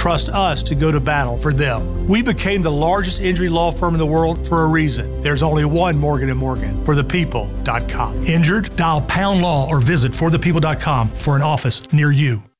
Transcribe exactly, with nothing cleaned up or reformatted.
trust us to go to battle for them. We became the largest injury law firm in the world for a reason. There's only one Morgan and Morgan, for the people dot com. Injured? Dial pound law or visit for the people dot com for an office near you.